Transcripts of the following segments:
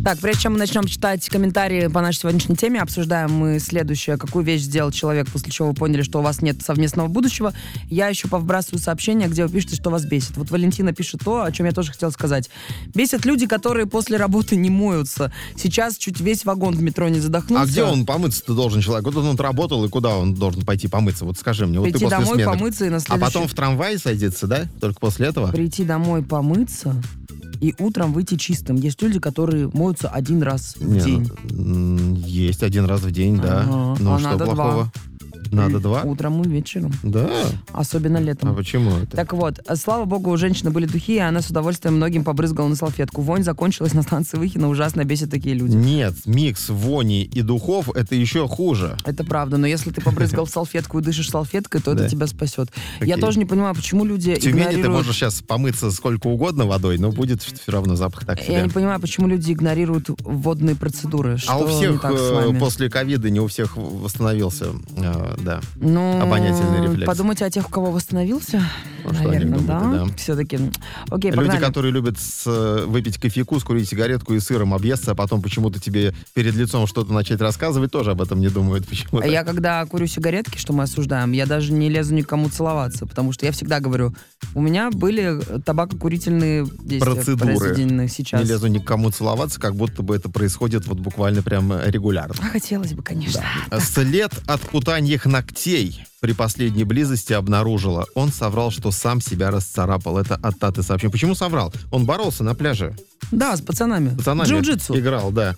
Так, прежде чем мы начнем читать комментарии по нашей сегодняшней теме, обсуждаем мы следующее. Какую вещь сделал человек, после чего вы поняли, что у вас нет совместного будущего. Я еще повбрасываю сообщение, где вы пишете, что вас бесит. Вот Валентина пишет то, о чем я тоже хотела сказать. Бесят люди, которые после работы не моются. Сейчас чуть весь вагон в метро не задохнулся. А где он помыться-то должен человек? Вот он отработал, и куда он должен пойти помыться? Вот скажи мне. Прийти вот ты после домой, смены. помыться и на следующий... А потом в трамвай садиться, да? Только после этого? Прийти домой, помыться и утром выйти чистым. Есть люди, которые моются один раз в день. Есть один раз в день, да. Ну, а что надо плохого? Надо два? Утром и вечером. Да. Особенно летом. А почему это? Так вот, слава богу, у женщины были духи, и она с удовольствием многим побрызгала на салфетку. Вонь закончилась на станции Выхино. Ужасно бесит такие люди. Нет, микс вони и духов — это еще хуже. Это правда, но если ты побрызгал в салфетку и дышишь салфеткой, то это тебя спасет. Я Окей. тоже не понимаю, почему люди В Тюмени игнорируют... ты можешь сейчас помыться сколько угодно водой, но будет все равно запах так себе. Я не понимаю, почему люди игнорируют водные процедуры. Что А у всех не так с вами? после ковида не у всех восстановился, да. Ну, обонятельный рефлекс. Подумайте о тех, у кого восстановился. Ну, что они Наверное, думают, да. Все-таки. Окей, Люди, погнали. которые любят выпить кофейку, скурить сигаретку и сыром объесться, а потом почему-то тебе перед лицом что-то начать рассказывать, тоже об этом не думают почему-то. Я когда курю сигаретки, что мы осуждаем, я даже не лезу никому целоваться, потому что я всегда говорю, у меня были табакокурительные действия Процедуры. произведены сейчас. Не лезу никому целоваться, как будто бы это происходит вот буквально прям регулярно. А хотелось бы, конечно. Да. След от путаньих ногтей при последней близости обнаружила. Он соврал, что сам себя расцарапал. Это от Таты сообщение. Почему соврал? Он боролся на пляже. Да, с пацанами. Пацанами Джиу-джитсу. играл, да.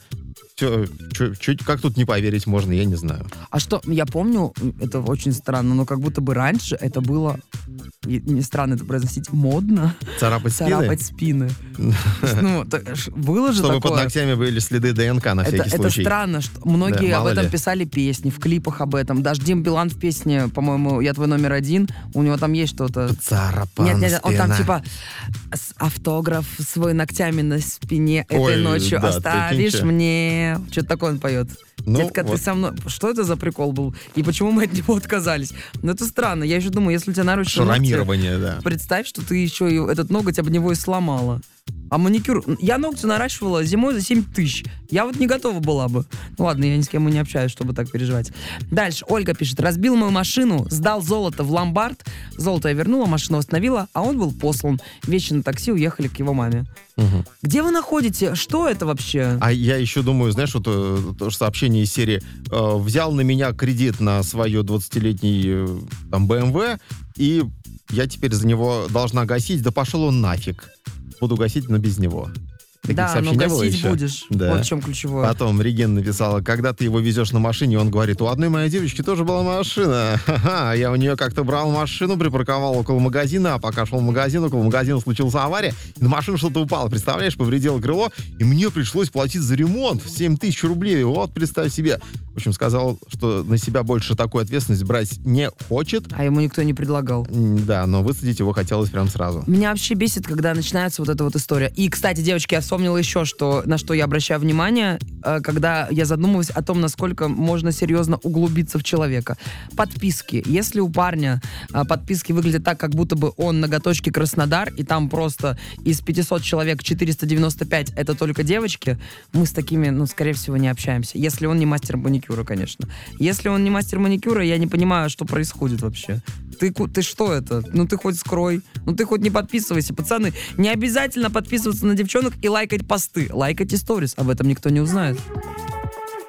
Как тут не поверить можно, я не знаю. А что, я помню, это очень странно, но как будто бы раньше это было, не странно это произносить, модно. Царапать спины. Ну, было же Чтобы такое. под ногтями были следы ДНК на всякий случай. Это странно, что многие об этом ли. писали песни, в клипах об этом. Даже Дим Билан в песне, по-моему, «Я твой номер один», у него там есть что-то. Царапан Нет, он там спина. типа автограф свой ногтями на спине Ой, этой ночью да, оставишь прикиньте. мне. Что-то такое он поет. Ну, Детка, вот. ты со мной... Что это за прикол был? И почему мы от него отказались? Ну, это странно. Я еще думаю, если у тебя наручные Шрамирование, да. представь, что ты еще и этот ноготь об него и сломала. А маникюр... Я ногти наращивала зимой за 7 тысяч. Я вот не готова была бы. Ну ладно, я ни с кем и не общаюсь, чтобы так переживать. Дальше. Ольга пишет. Разбил мою машину, сдал золото в ломбард. Золото я вернула, машину восстановила, а он был послан. Вещи на такси уехали к его маме. Угу. Где вы находите? Что это вообще? А я еще думаю, знаешь, вот тоже сообщение из серии «Взял на меня кредит на свое 20-летний там BMW, и я теперь за него должна гасить, да пошел он нафиг. Буду гасить, но без него». Таких Да, но сообщений не было гасить еще? будешь. Да. Вот в чем ключевое. Потом Реген написала, когда ты его везешь на машине, он говорит, у одной моей девочки тоже была машина. Ха-ха, я у нее как-то брал машину, припарковал около магазина, а пока шел в магазин, около магазина случилась авария, и на машину что-то упало, представляешь, повредило крыло, и мне пришлось платить за ремонт 7 тысяч рублей, вот представь себе. В общем, сказал, что на себя больше такую ответственность брать не хочет. А ему никто не предлагал. Да, но высадить его хотелось прям сразу. Меня вообще бесит, когда начинается вот эта вот история. И, кстати, девочки, я вспомнила еще, на что я обращаю внимание, когда я задумываюсь о том, насколько можно серьезно углубиться в человека. Подписки. Если у парня подписки выглядят так, как будто бы он ноготочки Краснодар, и там просто из 500 человек 495 это только девочки, мы с такими, скорее всего, не общаемся. Если он не мастер маникюра, конечно. Если он не мастер маникюра, я не понимаю, что происходит вообще. Ты что это? Ты хоть скрой. Ты хоть не подписывайся. Пацаны, не обязательно подписываться на девчонок и лайкать посты. Лайкайте сторис. Об этом никто не узнает.